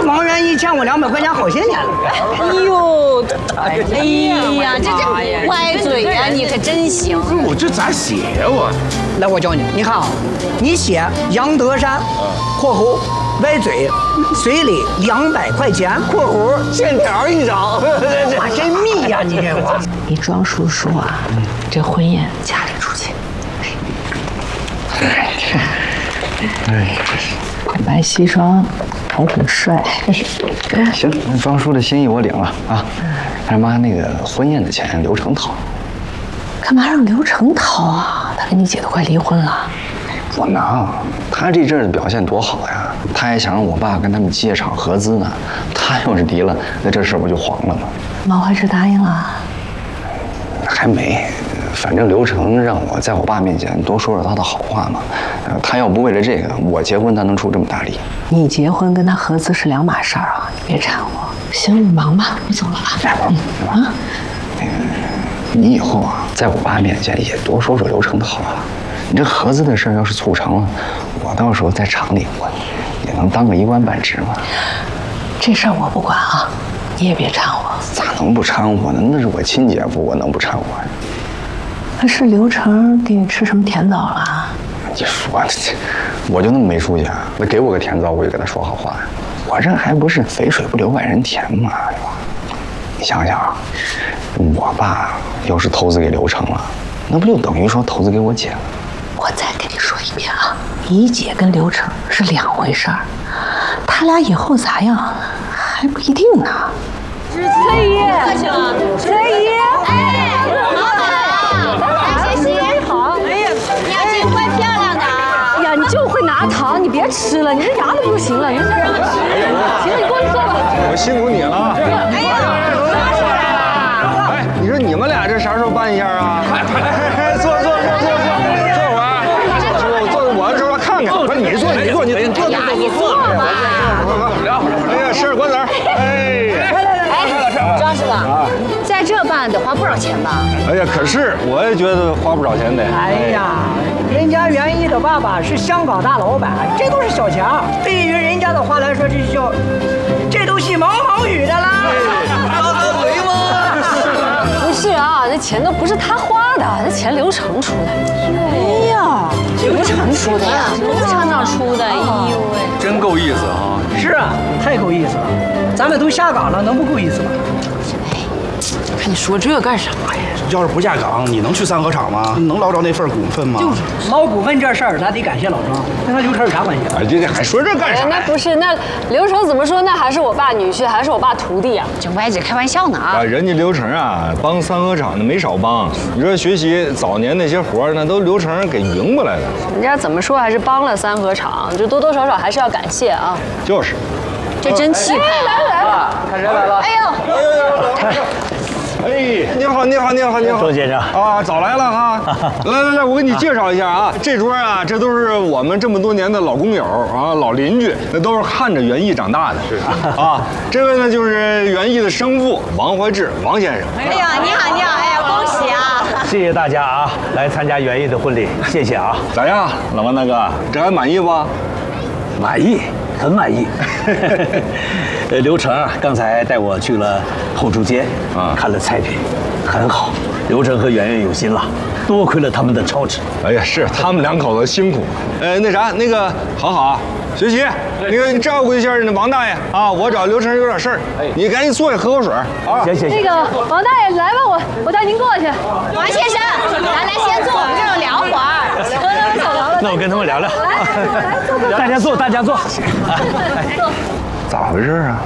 王元一欠我200块钱好些年了。 哎呦，哎呀，这歪嘴呀，你可真行。 我这咋写呀我？ 来，我教你，你看啊，你写杨德山（括弧歪嘴），随礼200块钱（括弧欠条1张）。哇，真密呀，你这话。 你庄叔叔啊，这婚宴家里出钱。 哎， 白西装还挺帅。 行，那庄叔的心意我领了啊。但是妈，那个婚宴的钱刘成掏。 干嘛让刘成掏啊？他跟你姐都快离婚了。 不能，他这阵儿的表现多好呀！他还想让我爸跟他们借场合资呢。他要是离了，那这事儿不就黄了吗？ 毛怀志答应了？ 还没，反正刘成让我在我爸面前多说说他的好话嘛。他要不为了这个，我结婚他能出这么大力？ 你结婚跟他合资是2码事儿啊！你别掺和。行，你忙吧，我走了啊。啊， 你以后啊，在我爸面前也多说说刘成的好话。你这合资的事儿要是促成了，我到时候在厂里我也能当个一官半职嘛。 这事儿我不管啊，你也别掺和。 咋能不掺和呢？那是我亲姐夫，我能不掺和呀？ 那是刘成给你吃什么甜枣了？ 你说这，我就那么没出息啊？那给我个甜枣，我就跟他说好话。我这还不是肥水不流外人田嘛，对吧？你想想啊，我爸要是投资给刘成了，那不就等于说投资给我姐了？ 我再跟你说一遍啊，你姐跟刘成是2回事儿，他俩以后咋样还不一定呢。 是崔姨，崔姨，哎，来谢谢，好，哎呀，你要结婚漂亮的啊！哎呀，你就会拿糖，你别吃了，你这牙都不行了，你这让吃。行，你过去坐吧。 我辛苦你了。 哎呀，啥时候来了？ 哎，你说你们俩这啥时候办一下啊？坐会儿。我这边看看。不是你坐。 你坐吧。 聊。哎呀，吃瓜子儿。 庄师傅，在这办得花不少钱吧？ 哎呀，可是我也觉得花不少钱得。 哎呀，人家袁一的爸爸是香港大老板，这都是小钱。对于人家的话来说，这都是毛毛雨的啦。 不是啊，这钱都不是他花的，这钱刘成出的。 哎呀， 刘成出的呀，刘厂长出的。哎呦喂， 真够意思啊！ 是啊，太够意思了。咱们都下岗了，能不够意思吗？ 看你说这干啥呀？ 要是不下岗，你能去三合厂吗？能捞着那份股份吗？ 就是捞股份这事儿，咱得感谢老庄，跟他刘成有啥关系？ 哎，这还说这干啥？ 那不是，那刘成怎么说？那还是我爸女婿，还是我爸徒弟啊？就歪嘴开玩笑呢啊！ 人家刘成啊，帮三合厂的没少帮。你说学习早年那些活儿，那都刘成给匀过来的。 人家怎么说还是帮了三合厂，就多多少少还是要感谢啊。 就是。 这真气派！来了， 看谁来了？ 哎呦！ 哎，你好，周先生啊，早来了哈！来，我给你介绍一下啊，这桌啊，这都是我们这么多年的老工友啊，老邻居，那都是看着袁毅长大的。是啊，这位呢就是袁毅的生父王怀志，王先生。 哎呀，你好，哎呀，恭喜啊！ 谢谢大家啊，来参加袁毅的婚礼，谢谢啊。 咋样，老王大哥，这还满意不？ 满意。很满意。刘成啊，刚才带我去了后厨间啊，看了菜品，很好。刘成和圆圆有心了，多亏了他们的操持。 哎呀，是他们2口子辛苦。那个，好，学习，那个你照顾一下那王大爷啊，我找刘成有点事儿，你赶紧坐下喝口水啊。 行。 那个王大爷来吧，我带您过去。王先生，咱来先坐，我们这儿聊会儿。 那我跟他们聊聊。来，大家坐。 坐。 咋回事啊？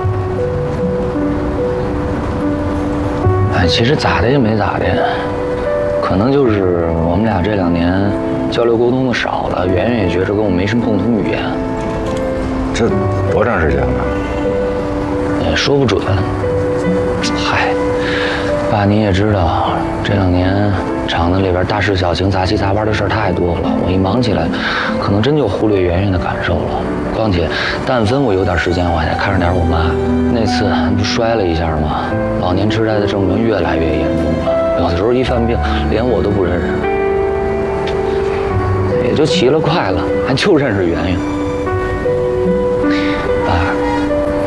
哎，其实咋的也没咋的，可能就是我们俩这2年交流沟通的少了，圆圆也觉着跟我没什么共同语言。 这多长时间了？ 也说不准。嗨，爸你也知道，这2年厂子里边大事小情、杂七杂八的事儿太多了，我一忙起来，可能真就忽略圆圆的感受了。况且，但凡我有点时间，我还得看着点我妈。那次不摔了一下吗？老年痴呆的症状越来越严重了，有的时候一犯病，连我都不认识。也就奇了怪了，还就认识圆圆。爸，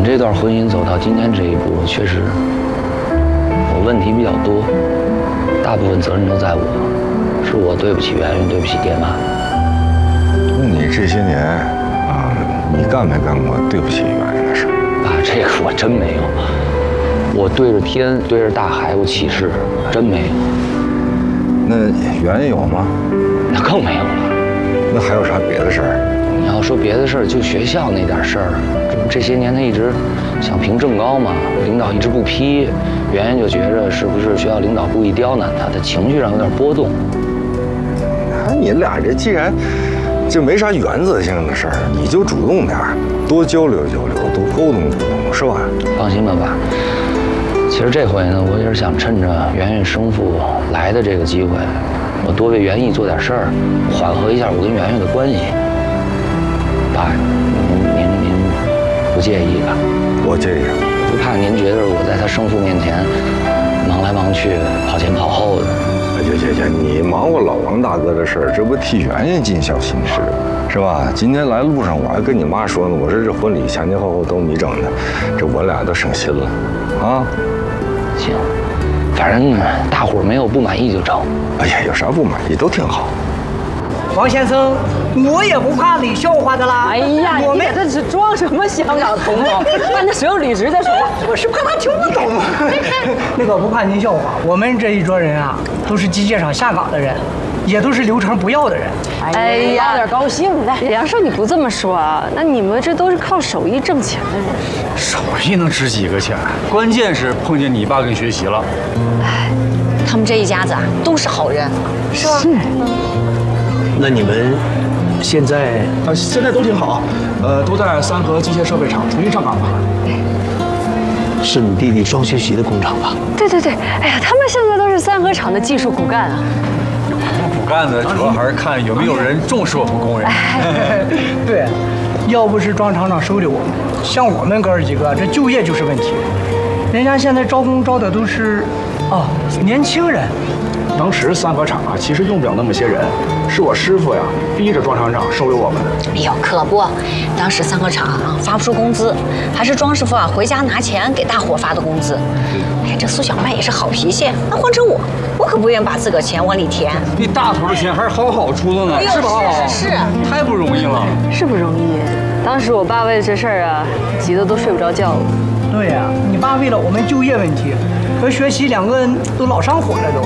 这段婚姻走到今天这一步，确实我问题比较多，大部分责任都在我，是我对不起圆圆，对不起爹妈。 那你这些年啊，你干没干过对不起圆圆的事？ 爸，这个我真没有，我对着天对着大海我起誓，真没有。 那圆圆有吗？ 那更没有了。 那还有啥别的事儿？ 你要说别的事儿，就学校那点事儿，这些年他一直想评正高嘛，领导一直不批，圆圆就觉着是不是学校领导故意刁难他，他情绪上有点波动。 那你俩这既然就没啥原则性的事儿，你就主动点儿，多交流交流，多沟通沟通，是吧？ 放心吧，爸。其实这回呢，我也是想趁着圆圆生父来的这个机会，我多为园艺做点事儿，缓和一下我跟圆圆的关系。爸，您不介意吧？ 我介意。 就怕您觉得我在他生父面前忙来忙去，跑前跑后的。 行，你忙活老王大哥的事儿，这不替圆圆尽小心事，是吧？今天来路上我还跟你妈说呢，我说这婚礼前前后后都你整的，这我俩都省心了，啊。 行，反正大伙儿没有不满意就整。 哎呀，有啥不满意都挺好。 王先生，我也不怕你笑话的啦。 哎呀，你这是装什么香港同胞？把那使用理直再说。 我是怕他听不懂。那个不怕您笑话，我们这一桌人啊，都是机械厂下岗的人，也都是刘成不要的人。 哎呀，有点高兴的。杨寿，你不这么说啊？那你们这都是靠手艺挣钱的人。 手艺能值几个钱？关键是碰见你爸跟学习了。 哎，他们这一家子啊，都是好人，是吧？是。 那你们现在现在都挺好，都在三和机械设备厂重新上岗了。 是你弟弟双学习的工厂吧？ 对，哎呀，他们现在都是三和厂的技术骨干啊。 骨干的主要还是看有没有人重视我们工人。 对，要不是庄厂长收留我们，像我们哥儿几个，这就业就是问题。人家现在招工招的都是年轻人。 当时三和厂啊，其实用不了那么些人，是我师傅呀逼着庄厂长收留我们的。 哎呦，可不，当时三和厂啊发不出工资，还是庄师傅啊回家拿钱给大伙发的工资。哎呀，这苏小麦也是好脾气，那换成我可不愿意把自个儿钱往里填。 那大头的钱还是好出的呢，是吧？ 是， 太不容易了， 是不容易。当时我爸为了这事儿啊，急得都睡不着觉了。 对呀，你爸为了我们就业问题和学习两个人都老上火了都。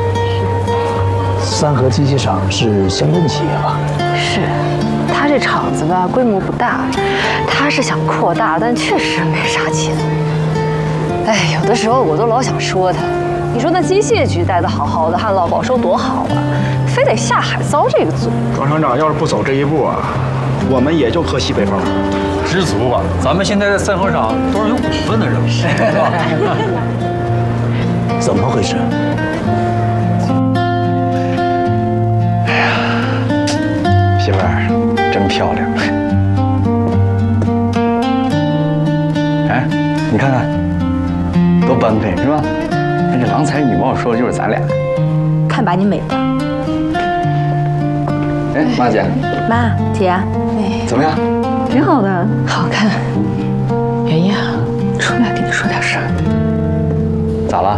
三和机械厂是乡镇企业吧？ 是，他这厂子吧规模不大，他是想扩大，但确实没啥钱。哎，有的时候我都老想说他，你说那机械局待得好好的，旱涝保收多好啊，非得下海遭这个罪。 庄厂长要是不走这一步啊，我们也就喝西北风。知足吧，咱们现在在三和厂都是有股份的人，是吧？ 怎么回事？ 媳妇儿真漂亮。 哎，你看看，多般配是吧？哎，这郎才女貌，说的就是咱俩。 看把你美的。 哎，妈姐， 妈姐， 怎么样？ 挺好的，好看。圆圆啊，出来跟你说点事儿。 咋了？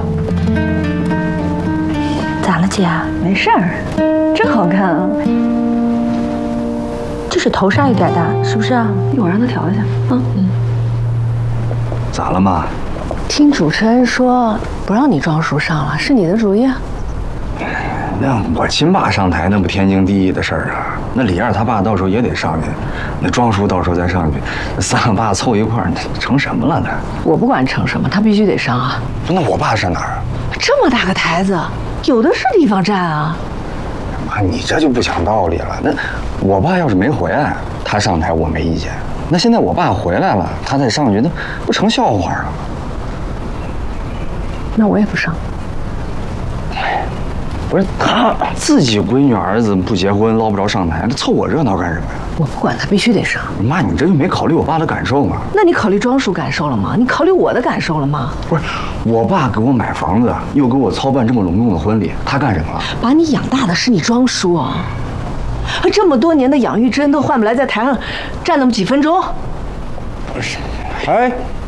咋了，姐？ 没事儿，真好看啊。 这是头上有点大，是不是啊？ 一会儿让他调一下。 咋了妈？ 听主持人说不让你庄叔上了，是你的主意啊？ 那我亲爸上台，那不天经地义的事儿啊。那李燕他爸到时候也得上去，那庄叔到时候再上去，那三个爸凑一块儿，成什么了呢？ 我不管成什么，他必须得上啊。 那我爸上哪儿啊？ 这么大个台子，有的是地方站啊。 妈，你这就不讲道理了。那我爸要是没回来，他上台我没意见。那现在我爸回来了，他再上去，那不成笑话了吗？ 那我也不上。 不是他自己闺女儿子不结婚捞不着上台，那凑我热闹干什么呀？ 我不管他，必须得上。 妈，你这就没考虑我爸的感受吗？ 那你考虑庄叔感受了吗？你考虑我的感受了吗？ 不是，我爸给我买房子，又给我操办这么隆重的婚礼，他干什么了？ 把你养大的是你庄叔啊！这么多年的养育之恩都换不来，在台上站那么几分钟。 不是， 哎，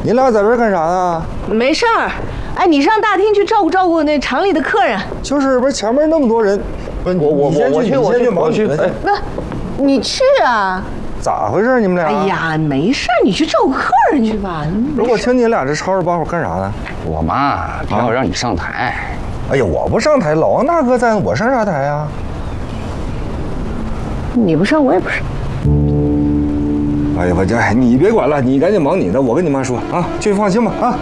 你俩在这儿干啥呢？ 没事儿。哎，你上大厅去照顾照顾那厂里的客人。 就是不是前面那么多人，我去。哎， 不，你去啊。 咋回事？你们俩？ 哎呀，没事，你去照顾客人去吧。 如果听你俩这吵吵把火干啥呢？ 我妈非要让你上台。 哎呀，我不上台，老王大哥在，我上啥台呀？ 你不上，我也不上。 哎呀，你别管了，你赶紧忙你的，我跟你妈说啊，就放心吧啊。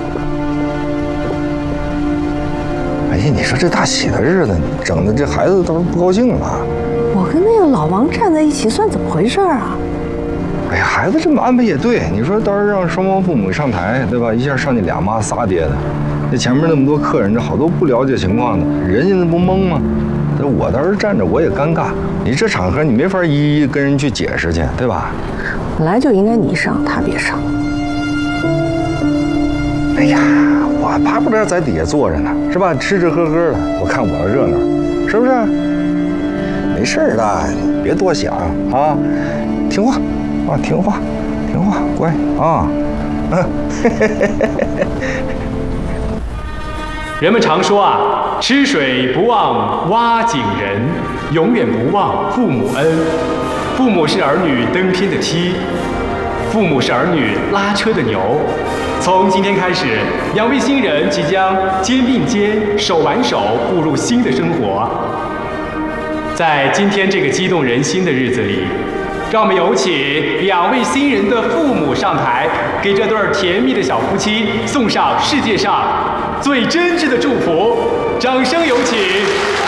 哎呀，你说这大喜的日子，整的这孩子都不高兴了。 我跟那个老王站在一起，算怎么回事啊？ 哎呀，孩子这么安排也对，你说到时候让双方父母上台，对吧？一下上去俩妈仨爹的，这前面那么多客人，这好多不了解情况的，人家那不懵吗？这我到时候站着我也尴尬，你这场合你没法一一跟人去解释去，对吧？ 本来就应该你上，他别上。 哎呀，我巴不得在底下坐着呢，是吧？吃吃喝喝的，我看我的热闹，是不是？没事的，别多想啊，听话啊，听话，乖啊。 人们常说啊，吃水不忘挖井人，永远不忘父母恩。父母是儿女登天的梯，父母是儿女拉车的牛。从今天开始，两位新人即将肩并肩、手挽手步入新的生活。在今天这个激动人心的日子里，让我们有请两位新人的父母上台，给这对甜蜜的小夫妻送上世界上最真挚的祝福。掌声有请。